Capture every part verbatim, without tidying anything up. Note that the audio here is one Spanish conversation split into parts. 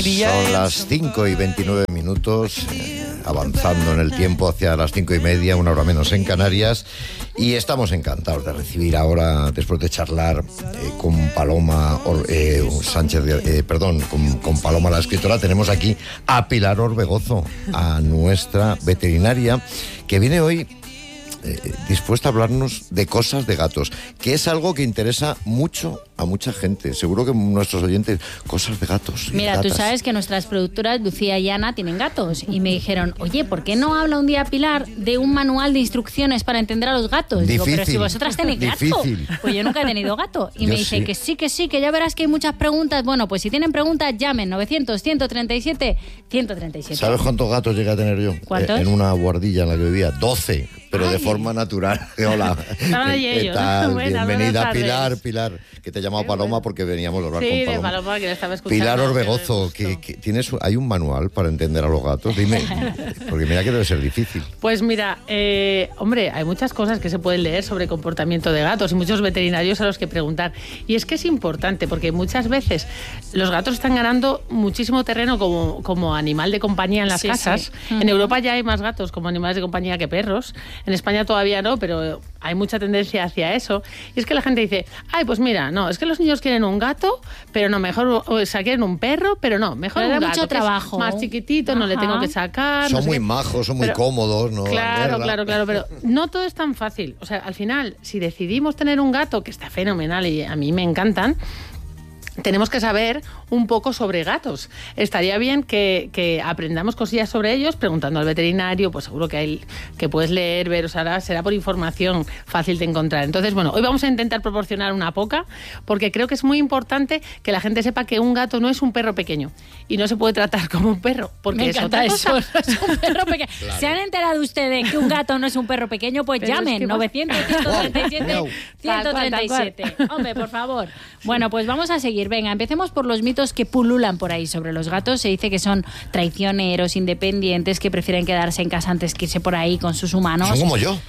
día Son es... las cinco y veintinueve minutos, eh, avanzando en el tiempo hacia las cinco y media, una hora menos en Canarias. Y estamos encantados de recibir ahora, después de charlar eh, con Paloma Or, eh, Sánchez, eh, perdón, con, con Paloma la escritora, tenemos aquí a Pilar Orbegozo, a nuestra veterinaria, que viene hoy eh, dispuesta a hablarnos de cosas de gatos, que es algo que interesa mucho a mucha gente. Seguro que nuestros oyentes, cosas de gatos. Mira, gatas. Tú sabes que nuestras productoras, Lucía y Ana, tienen gatos. Y me dijeron, oye, ¿por qué no habla un día Pilar de un manual de instrucciones para entender a los gatos? Difícil. Digo, pero si vosotras tenéis gato. Difícil. Pues yo nunca he tenido gato. Y Yo me dice sí. que sí, que sí, que ya verás que hay muchas preguntas. Bueno, pues si tienen preguntas, llamen novecientos, ciento treinta y siete, ciento treinta y siete. ¿Sabes cuántos gatos llegué a tener yo? ¿Cuántos? Eh, en una guardilla en la que vivía. doce, pero Ay. de forma natural. Hola. Estaban allí ¿Qué ellos. tal? Buenas, Bienvenida, buenas tardes. Pilar, Pilar, que te he llamado Qué Paloma bueno. porque veníamos a hablar Sí, con de Paloma. Paloma, que le estaba escuchando. Pilar que me Orbegozo, gustó. que, que tienes, ¿hay un manual para entender a los gatos? Dime, porque mira que debe ser difícil. Pues mira, eh, hombre, hay muchas cosas que se pueden leer sobre comportamiento de gatos y muchos veterinarios a los que preguntar. Y es que es importante porque muchas veces los gatos están ganando muchísimo terreno como, como animal de compañía en las Sí, casas. sí. En Europa ya hay más gatos como animales de compañía que perros. En España todavía no, pero hay mucha tendencia hacia eso. Y es que la gente dice, ay, pues mira, no, es que los niños quieren un gato, pero no, mejor, o sea, quieren un perro, pero no, mejor Pero un da gato. mucho que es trabajo. más chiquitito, no le Ajá. tengo que sacar. Son no sé muy qué. majos, son muy Pero- cómodos, ¿no? Claro, Verla. claro, claro, pero no todo es tan fácil. O sea, al final, si decidimos tener un gato, que está fenomenal y a mí me encantan, tenemos que saber un poco sobre gatos. Estaría bien que, que aprendamos cosillas sobre ellos preguntando al veterinario, pues seguro que hay que puedes leer, ver, o sea, será por información fácil de encontrar. Entonces, bueno, hoy vamos a intentar proporcionar una poca, porque creo que es muy importante que la gente sepa que un gato no es un perro pequeño y no se puede tratar como un perro, porque Me es encanta otra eso. cosa. Es un perro pequeño. ¿Se han enterado ustedes que un gato no es un perro pequeño? Pues Pero es llamen que- novecientos, ciento treinta y siete, Wow. ciento treinta y siete. Hombre, por favor. Bueno, pues vamos a seguir. Venga, empecemos por los mitos que pululan por ahí sobre los gatos. Se dice que son traicioneros, independientes, que prefieren quedarse en casa antes que irse por ahí con sus humanos. Son como yo.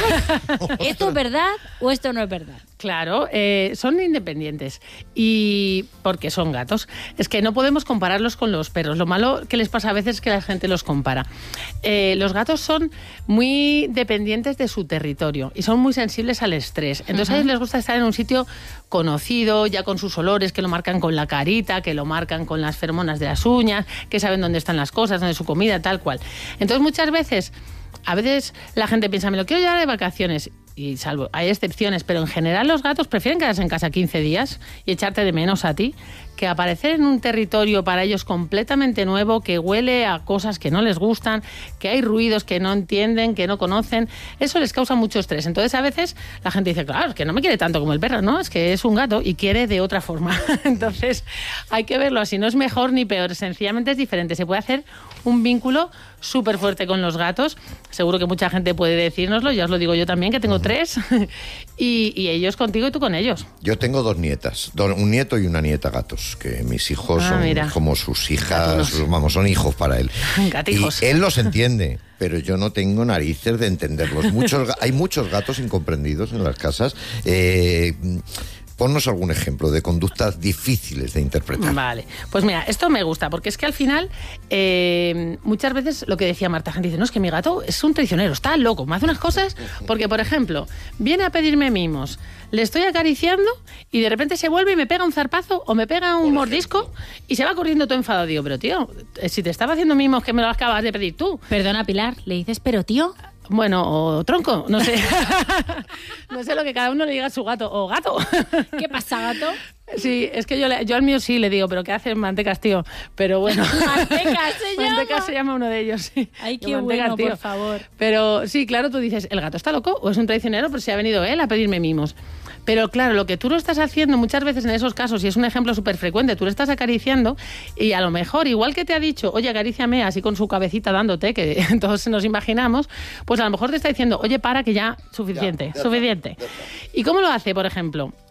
¿Esto es verdad o esto no es verdad? Claro, eh, son independientes y porque son gatos. Es que no podemos compararlos con los perros. Lo malo que les pasa a veces es que la gente los compara. Eh, los gatos son muy dependientes de su territorio y son muy sensibles al estrés. Entonces uh-huh. a ellos les gusta estar en un sitio conocido, ya con sus olores, que lo marcan con la carita, que lo marcan con las feromonas de las uñas, que saben dónde están las cosas, dónde es su comida, tal cual. Entonces muchas veces... A veces la gente piensa, me lo quiero llevar de vacaciones, y salvo, hay excepciones, pero en general los gatos prefieren quedarse en casa quince días y echarte de menos a ti, que aparecer en un territorio para ellos completamente nuevo, que huele a cosas que no les gustan, que hay ruidos que no entienden, que no conocen, eso les causa mucho estrés. Entonces a veces la gente dice, claro, es que no me quiere tanto como el perro, ¿no? Es que es un gato y quiere de otra forma. Entonces hay que verlo así, no es mejor ni peor, sencillamente es diferente. Se puede hacer un vínculo súper fuerte con los gatos. Seguro que mucha gente puede decírnoslo, ya os lo digo yo también, que tengo uh-huh. tres, y, y ellos contigo y tú con ellos. Yo tengo dos nietas, un nieto y una nieta gatos, que mis hijos ah, son mira. como sus hijas, Gatunos. vamos, son hijos para él. Gatijos. Y él los entiende, pero yo no tengo narices de entenderlos. Muchos, hay muchos gatos incomprendidos en las casas. Eh... Ponnos algún ejemplo de conductas difíciles de interpretar. Vale, pues mira, esto me gusta, porque es que al final eh, muchas veces lo que decía Marta, gente dice, no, es que mi gato es un traicionero, está loco, me hace unas cosas, porque por ejemplo, viene a pedirme mimos, le estoy acariciando y de repente se vuelve y me pega un zarpazo o me pega un mordisco y se va corriendo todo enfadado. Digo, pero tío, si te estaba haciendo mimos que me lo acabas de pedir tú. Perdona, Pilar, ¿le dices pero tío? Bueno, o tronco, no sé. No sé lo que cada uno le diga a su gato. O gato. ¿Qué pasa, gato? Sí, es que yo, le, yo al mío sí le digo, pero ¿qué hacen mantecas, tío? Pero bueno. ¿Mantecas se llama? Mantecas se llama uno de ellos, sí. Ay, qué bueno, tío. Por favor. Pero sí, claro, tú dices, ¿el gato está loco o es un traicionero? Pero si ha venido él a pedirme mimos. Pero claro, lo que tú no estás haciendo muchas veces en esos casos, y es un ejemplo súper frecuente, tú le estás acariciando y a lo mejor, igual que te ha dicho, oye, acaríciame, así con su cabecita dándote, que todos nos imaginamos, pues a lo mejor te está diciendo, oye, para, que ya, suficiente, ya, ya suficiente. Está, ya está. ¿Y cómo lo hace, por ejemplo?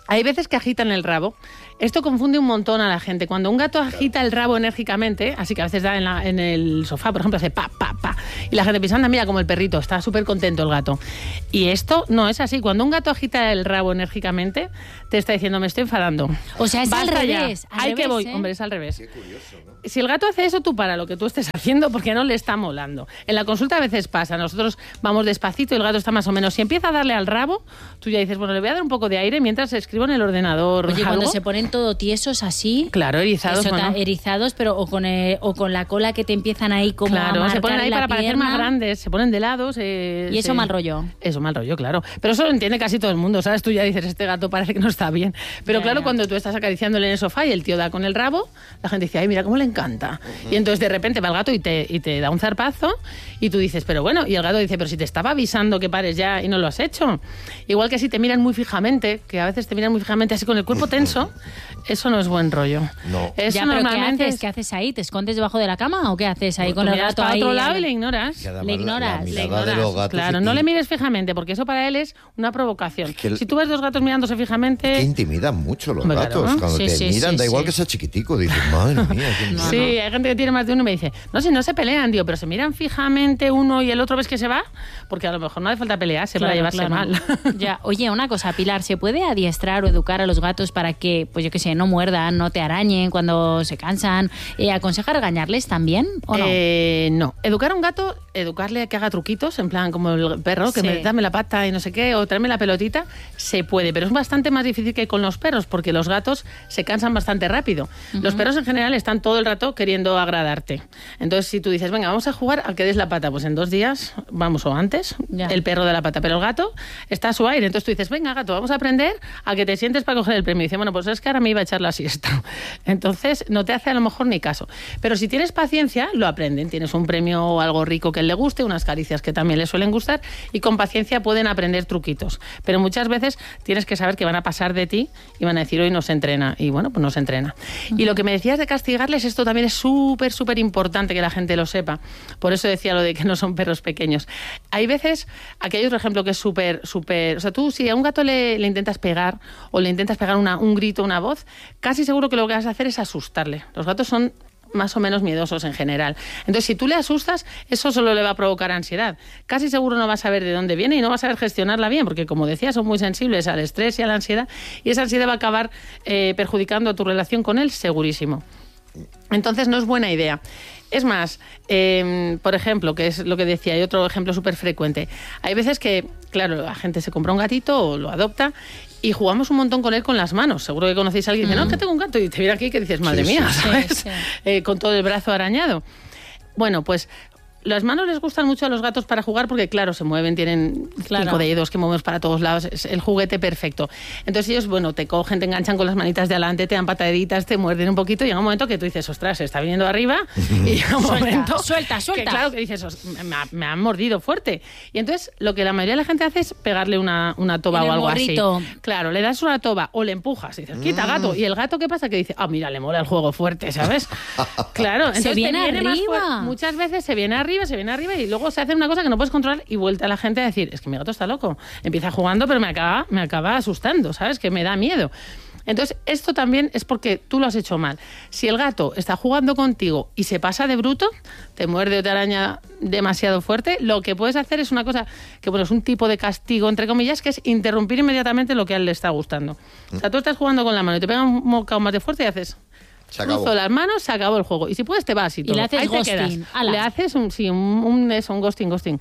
Hay veces que agitan el rabo. Esto confunde un montón a la gente. Cuando un gato agita el rabo enérgicamente, así que a veces da en, la, en el sofá, por ejemplo, hace pa, pa, pa, y la gente piensa, anda, mira como el perrito, está súper contento el gato. Y esto no es así. Cuando un gato agita el rabo enérgicamente, te está diciendo, me estoy enfadando. O sea, es Basta al ya. revés. Al Ay, revés, que voy. ¿eh? Hombre, es al revés. Qué curioso, ¿no? Si el gato hace eso, tú para lo que tú estés haciendo porque no le está molando. En la consulta a veces pasa, nosotros vamos despacito y el gato está más o menos. Si empieza a darle al rabo, tú ya dices, bueno, le voy a dar un poco de aire mientras escribo en el ordenador. Oye, algo. cuando se ponen todo tiesos así... Claro, erizados. Eso, bueno. erizados, pero o con, eh, o con la cola que te empiezan ahí como a Claro, marcar se ponen ahí la para parecer pierna. más grandes, se ponen de lado. Se, Y eso se... mal rollo. Eso mal rollo, claro. Pero eso lo entiende casi todo el mundo, ¿sabes? Tú ya dices, este gato parece que no está bien. Pero Ya, claro, ya. cuando tú estás acariciándole en el sofá y el tío da con el rabo, la gente dice, ay, mira cómo le encanta. Uh-huh. Y entonces de repente va el gato y te, y te da un zarpazo y tú dices, pero bueno, y el gato dice, pero si te estaba avisando que pares ya y no lo has hecho. Igual que si te miran muy fijamente, que a veces te miran muy fijamente así con el cuerpo tenso, eso no es buen rollo. No. Eso Ya, pero normalmente ¿qué haces? es... ¿Qué haces ahí? ¿Te escondes debajo de la cama o qué haces ahí Pues con tú el miras gato para ahí? otro lado y le ignoras. Y además Le ignoras, la, la le mirada ignoras. de los gatos. Claro, y- no le mires fijamente, porque eso para él es una provocación. Es que el- Si tú ves dos gatos mirándose fijamente... Que intimidan mucho los Hombre, gatos. claro, ¿no? Cuando Sí, te sí, miran, sí, da igual sí. que sea chiquitico. Dices, madre mía, qué miedo. Sí, hay gente que tiene más de uno y me dice, no, si no se pelean, digo, pero se miran fijamente uno y el otro ves que se va, porque a lo mejor no hace falta pelearse para Claro, llevarse claro. mal. Ya, oye, una cosa, Pilar, ¿se puede adiestrar o educar a los gatos para que, pues yo qué sé, no muerdan, no te arañen cuando se cansan? Eh, ¿Aconseja regañarles también o no? Eh, no. Educar a un gato, educarle a que haga truquitos, en plan como el perro, que Sí. me dame la pata y no sé qué, o tráeme la pelotita, se puede, pero es bastante más difícil que con los perros, porque los gatos se cansan bastante rápido. Uh-huh. Los perros en general están todo el rato queriendo agradarte. Entonces, si tú dices, venga, vamos a jugar a que des la pata, pues en dos días, vamos, o antes, Ya. el perro da la pata, pero el gato está a su aire. Entonces tú dices, venga, gato, vamos a aprender a que te sientes para coger el premio. Y dice, bueno, pues es que ahora me iba a echar la siesta. Entonces, no te hace a lo mejor ni caso. Pero si tienes paciencia, lo aprenden. Tienes un premio o algo rico que le guste, unas caricias que también le suelen gustar, y con paciencia pueden aprender truquitos. Pero muchas veces tienes que saber que van a pasar de ti y van a decir, hoy no se entrena. Y bueno, pues no se entrena. Uh-huh. Y lo que me decías de castigarles, esto también es súper, súper importante que la gente lo sepa. Por eso decía lo de que no son perros pequeños. Hay veces, aquí hay otro ejemplo que es súper, súper... O sea, tú si a un gato le, le intentas pegar o le intentas pegar una, un grito, una voz, casi seguro que lo que vas a hacer es asustarle. Los gatos son más o menos miedosos en general. Entonces, si tú le asustas, eso solo le va a provocar ansiedad. Casi seguro no vas a saber de dónde viene y no vas a saber gestionarla bien, porque, como decía, son muy sensibles al estrés y a la ansiedad, y esa ansiedad va a acabar eh, perjudicando tu relación con él, segurísimo. Entonces, no es buena idea. Es más, eh, por ejemplo, que es lo que decía, hay otro ejemplo súper frecuente. Hay veces que, claro, la gente se compra un gatito o lo adopta y jugamos un montón con él con las manos. Seguro que conocéis a alguien que dice, no, que tengo un gato, y te viene aquí que dices, madre Sí, mía, sí, ¿sabes? sí, sí. Eh, con todo el brazo arañado. Bueno, pues las manos les gustan mucho a los gatos para jugar porque, claro, se mueven, tienen Claro. cinco dedos que movemos para todos lados, es el juguete perfecto. Entonces ellos, bueno, te cogen, te enganchan con las manitas de adelante, te dan pataditas, te muerden un poquito y llega un momento que tú dices, ostras, se está viniendo arriba y llega un Suelta, momento suelta, suelta. que, claro, que dices, "Os- me, ha- me han mordido fuerte". Y entonces lo que la mayoría de la gente hace es pegarle una, una toba En el o algo morrito. así. Claro, le das una toba o le empujas y dices, quita gato. Y el gato, ¿qué pasa? Que dice, ah, mira, le mola el juego fuerte, ¿sabes? Claro, entonces te viene más arriba. fuerte. Muchas veces se viene arriba, se viene arriba y luego se hace una cosa que no puedes controlar y vuelta a la gente a decir, es que mi gato está loco. Empieza jugando, pero me acaba, me acaba asustando, ¿sabes? Que me da miedo. Entonces, esto también es porque tú lo has hecho mal. Si el gato está jugando contigo y se pasa de bruto, te muerde o te araña demasiado fuerte, lo que puedes hacer es una cosa que, bueno, es un tipo de castigo, entre comillas, que es interrumpir inmediatamente lo que a él le está gustando. O sea, tú estás jugando con la mano y te pega un mocao más de fuerte y haces... Se acabó. Cruzo las manos, se acabó el juego. Y si puedes, te vas y Y todo. le haces Ahí te ghosting. quedas. Ala. Le haces un, sí, un, un, eso, un ghosting, ghosting.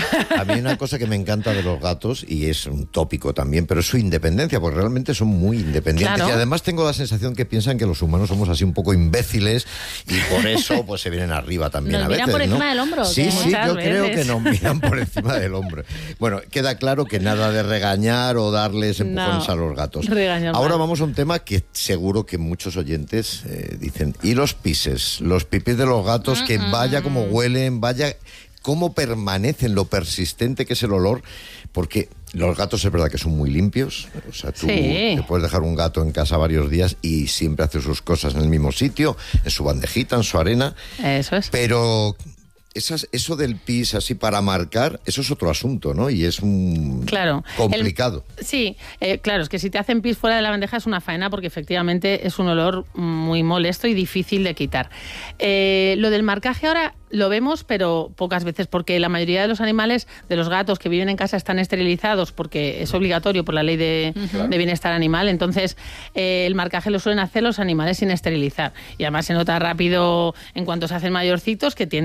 A mí hay una cosa que me encanta de los gatos, y es un tópico también, pero es su independencia, porque realmente son muy independientes. Claro. Y además tengo la sensación que piensan que los humanos somos así un poco imbéciles y por eso pues se vienen arriba también ¿Nos a veces. miran por ¿no? encima del hombro, o Sí, qué? sí, Muchas yo creo veces. que nos miran por encima del hombro. Bueno, queda claro que nada de regañar o darles empujones No, a los gatos. regañar Ahora mal. vamos a un tema que seguro que muchos oyentes eh, dicen, ¿y los pises? Los pipis de los gatos, que vaya como huelen, vaya cómo permanecen, lo persistente que es el olor, porque los gatos es verdad que son muy limpios, o sea, tú Sí. te puedes dejar un gato en casa varios días y siempre hace sus cosas en el mismo sitio, en su bandejita, en su arena, Eso es. pero esas, eso del pis así para marcar, eso es otro asunto, ¿no? Y es un claro, complicado. El, sí, eh, claro, es que si te hacen pis fuera de la bandeja es una faena porque efectivamente es un olor muy molesto y difícil de quitar. Eh, lo del marcaje ahora lo vemos, pero pocas veces, porque la mayoría de los animales, de los gatos que viven en casa, están esterilizados porque es obligatorio por la ley de, uh-huh. de bienestar animal. Entonces, eh, el marcaje lo suelen hacer los animales sin esterilizar. Y además se nota rápido en cuanto se hacen mayorcitos que tienden